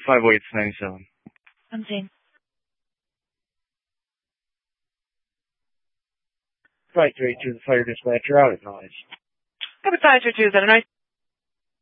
5897. Unseen. Flight 32, the fire dispatcher out at noise. Advisor 2, is that a nice